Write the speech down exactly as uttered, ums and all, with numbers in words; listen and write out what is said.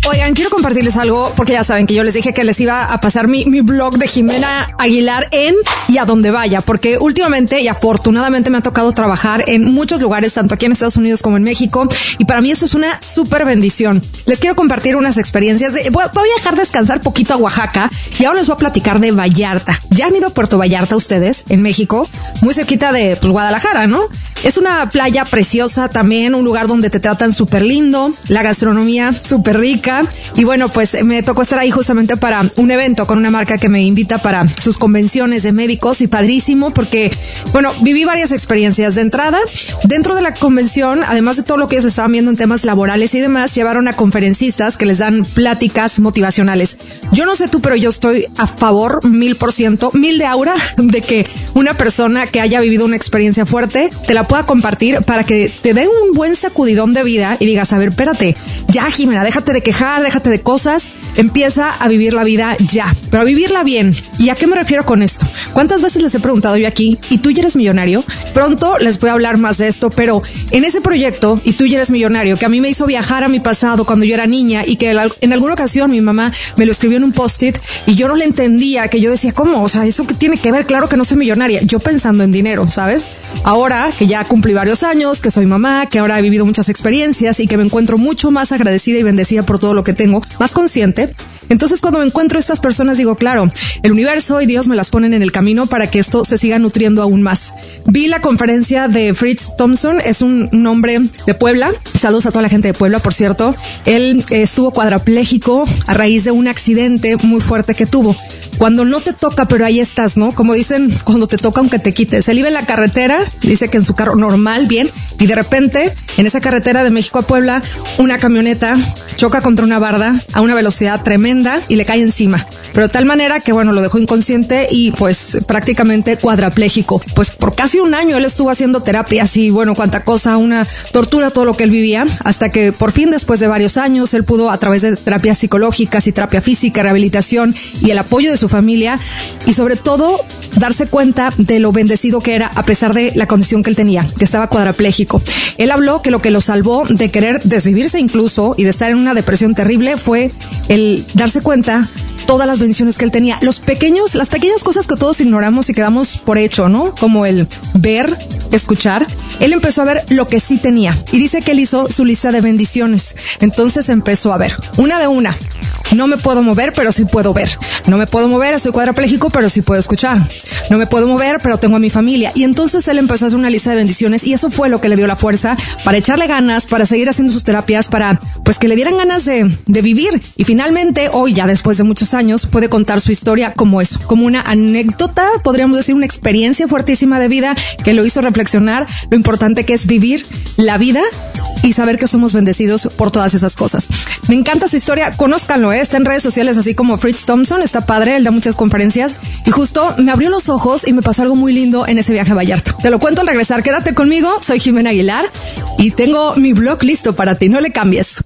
Oigan, quiero compartirles algo porque ya saben que yo les dije que les iba a pasar mi, mi blog de Jimena Aguilar en y a donde vaya, porque últimamente y afortunadamente me ha tocado trabajar en muchos lugares, tanto aquí en Estados Unidos como en México, y para mí eso es una súper bendición. Les quiero compartir unas experiencias de, voy, voy a dejar descansar poquito a Oaxaca y ahora les voy a platicar de Vallarta. ¿Ya han ido a Puerto Vallarta ustedes en México? Muy cerquita de pues, Guadalajara, ¿no? Es una playa preciosa también, un lugar donde te tratan súper lindo, la gastronomía súper rica. Y bueno, pues me tocó estar ahí justamente para un evento con una marca que me invita para sus convenciones de médicos y padrísimo porque, bueno, viví varias experiencias de entrada. Dentro de la convención, además de todo lo que ellos estaban viendo en temas laborales y demás, llevaron a conferencistas que les dan pláticas motivacionales. Yo no sé tú, pero yo estoy a favor, mil por ciento, mil de aura, de que una persona que haya vivido una experiencia fuerte te la pueda compartir para que te dé un buen sacudidón de vida y digas, a ver, espérate, ya Jimena, déjate de quejar, déjate de cosas, empieza a vivir la vida ya, pero a vivirla bien. ¿Y a qué me refiero con esto? ¿Cuántas veces les he preguntado yo aquí, ¿y tú ya eres millonario? Pronto les voy a hablar más de esto, pero en ese proyecto, ¿y tú ya eres millonario?, que a mí me hizo viajar a mi pasado cuando yo era niña y que en alguna ocasión mi mamá me lo escribió en un post-it y yo no le entendía, que yo decía, ¿cómo? O sea, ¿eso qué tiene que ver? Claro que no soy millonaria. Yo pensando en dinero, ¿sabes? Ahora que ya cumplí varios años, que soy mamá, que ahora he vivido muchas experiencias y que me encuentro mucho más agradecida y bendecida por todo lo que tengo, más consciente. Entonces, cuando me encuentro a estas personas, digo, claro, el universo y Dios me las ponen en el camino para que esto se siga nutriendo aún más. Vi la conferencia de Fritz Thompson, es un, un hombre de Puebla. Saludos a toda la gente de Puebla, por cierto. Él eh, estuvo cuadrapléjico a raíz de un accidente muy fuerte que tuvo. Cuando no te toca, pero ahí estás, ¿no? Como dicen, cuando te toca, aunque te quites. Él iba en la carretera, dice que en su carro normal, bien, y de repente, en esa carretera de México a Puebla, una camioneta choca contra una barda a una velocidad tremenda y le cae encima. Pero de tal manera que, bueno, lo dejó inconsciente y pues prácticamente cuadrapléjico. Pues por casi un año él estuvo haciendo terapias y, bueno, cuánta cosa, una tortura, todo lo que él vivía, hasta que por fin, después de varios años, él pudo, a través de terapias psicológicas y terapia física, rehabilitación y el apoyo de su familia, y sobre todo darse cuenta de lo bendecido que era a pesar de la condición que él tenía, que estaba cuadrapléjico. Él habló que lo que lo salvó de querer desvivirse incluso y de estar en una depresión terrible fue el darse cuenta todas las bendiciones que él tenía, los pequeños, las pequeñas cosas que todos ignoramos y quedamos por hecho, ¿no? Como el ver, escuchar. Él empezó a ver lo que sí tenía y dice que él hizo su lista de bendiciones. Entonces empezó a ver una de una. No me puedo mover, pero sí puedo ver. No me puedo mover, soy cuadrapléjico, pero sí puedo escuchar. No me puedo mover, pero tengo a mi familia. Y entonces él empezó a hacer una lista de bendiciones y eso fue lo que le dio la fuerza para echarle ganas, para seguir haciendo sus terapias, para pues que le dieran ganas de, de vivir. Y finalmente, hoy ya después de muchos años, puede contar su historia como eso, como una anécdota, podríamos decir una experiencia fuertísima de vida que lo hizo reflexionar lo importante que es vivir la vida y saber que somos bendecidos por todas esas cosas. Me encanta su historia, conózcanlo, ¿eh? Está en redes sociales así como Fritz Thompson, está padre, él da muchas conferencias y justo me abrió los ojos y me pasó algo muy lindo en ese viaje a Vallarta. Te lo cuento al regresar, quédate conmigo, soy Jimena Aguilar y tengo mi blog listo para ti, no le cambies.